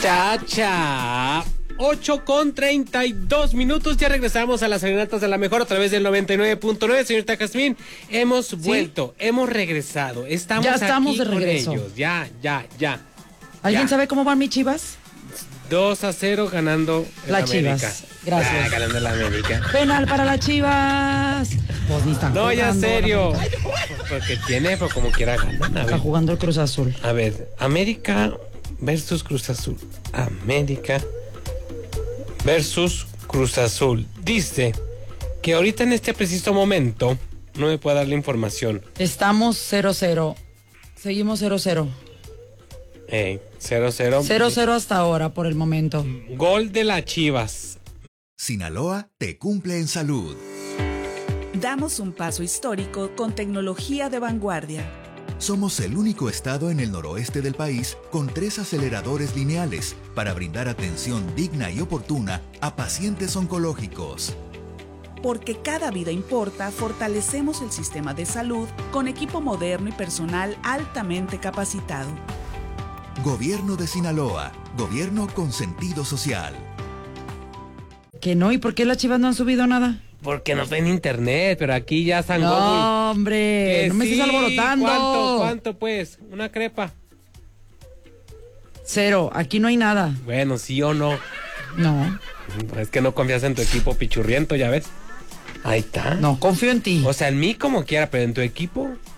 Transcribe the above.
Chacha. 8:32. Ya regresamos a las serenatas de la mejor a través del 99.9. Señorita Jazmín, hemos vuelto, hemos regresado. Estamos ya estamos aquí de regreso. Con ellos. Ya. ¿Alguien sabe cómo van mis Chivas? 2-0 ganando las Chivas. Gracias. Ganando la América. Penal para las Chivas. Pues ni están No, ya jugando, serio. Porque tiene, pues como quiera ganar. Está jugando el Cruz Azul. A ver, América versus Cruz Azul. América versus Cruz Azul. Dice que ahorita en este preciso momento no me puede dar la información. Estamos 0-0. Seguimos 0-0. 0-0. 0-0 hasta ahora por el momento. Gol de las Chivas. Sinaloa te cumple en salud. Damos un paso histórico con tecnología de vanguardia. Somos el único estado en el noroeste del país con 3 aceleradores lineales para brindar atención digna y oportuna a pacientes oncológicos. Porque cada vida importa, fortalecemos el sistema de salud con equipo moderno y personal altamente capacitado. Gobierno de Sinaloa, gobierno con sentido social. Que no, ¿y por qué las Chivas no han subido nada? Porque no está en internet, pero aquí ya San Google. No, hombre, no me estés alborotando. ¿Cuánto pues? ¿Una crepa? 0, aquí no hay nada. Bueno, sí o no. No. Es que no confías en tu equipo pichurriento, ya ves. Ahí está. No, confío en ti. O sea, en mí como quiera, pero en tu equipo.